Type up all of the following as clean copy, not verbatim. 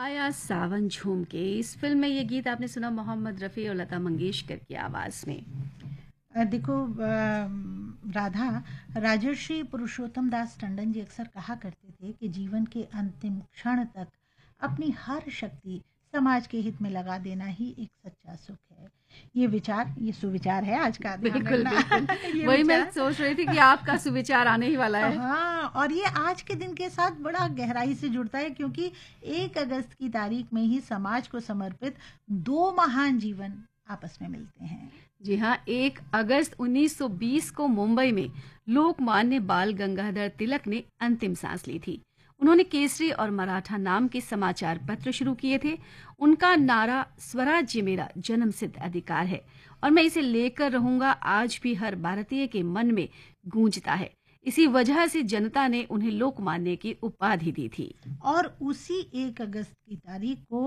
आया सावन झूम के, इस फिल्म में ये गीत आपने सुना मोहम्मद रफ़ी और लता मंगेशकर की आवाज़ में। देखो राधा, राजर्षि पुरुषोत्तम दास टंडन जी अक्सर कहा करते थे कि जीवन के अंतिम क्षण तक अपनी हर शक्ति समाज के हित में लगा देना ही एक सच्चा सुख है। ये सुविचार है आज का, ध्यान बिल्कुल, रखना। बिल्कुल। ये वही मैं विचार। सोच रही थी कि आपका सुविचार आने ही वाला है। हाँ, और ये आज के दिन के साथ बड़ा गहराई से जुड़ता है, क्योंकि 1 अगस्त की तारीख में ही समाज को समर्पित 2 महान जीवन आपस में मिलते हैं। जी हाँ, 1 अगस्त 1920 को मुंबई में लोकमान्य बाल गंगाधर तिलक ने अंतिम सांस ली थी। उन्होंने केसरी और मराठा नाम के समाचार पत्र शुरू किए थे। उनका नारा स्वराज्य मेरा जन्म सिद्ध अधिकार है और मैं इसे लेकर रहूंगा आज भी हर भारतीय के मन में गूंजता है। इसी वजह से जनता ने उन्हें लोकमान्य की उपाधि दी थी। और उसी 1 अगस्त की तारीख को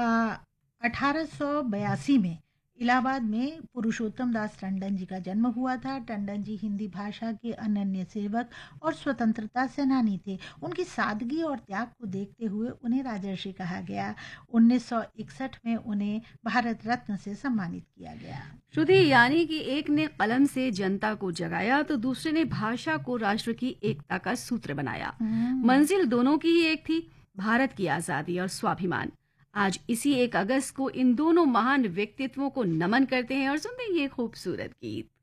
1882 में इलाहाबाद में पुरुषोत्तम दास टंडन जी का जन्म हुआ था। टंडन जी हिंदी भाषा के अनन्य सेवक और स्वतंत्रता सेनानी थे। उनकी सादगी और त्याग को देखते हुए उन्हें राजर्षि कहा गया। 1961 में उन्हें भारत रत्न से सम्मानित किया गया। श्रुति, यानी कि एक ने कलम से जनता को जगाया तो दूसरे ने भाषा को राष्ट्र की एकता का सूत्र बनाया। मंजिल दोनों की ही एक थी, भारत की आजादी और स्वाभिमान। आज इसी 1 अगस्त को इन दोनों महान व्यक्तित्वों को नमन करते हैं और सुनते हैं ये खूबसूरत गीत।